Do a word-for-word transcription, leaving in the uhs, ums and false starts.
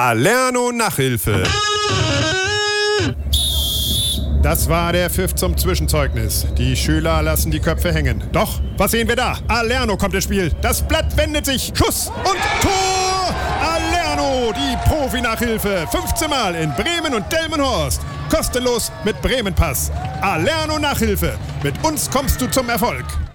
Alerno Nachhilfe. Das war der Pfiff zum Zwischenzeugnis. Die Schüler lassen die Köpfe hängen. Doch, was sehen wir da? Alerno kommt ins Spiel. Das Blatt wendet sich. Schuss und Tor! Alerno, die Profi-Nachhilfe. fünfzehn Mal in Bremen und Delmenhorst. Kostenlos mit Bremen-Pass. Alerno Nachhilfe. Mit uns kommst du zum Erfolg.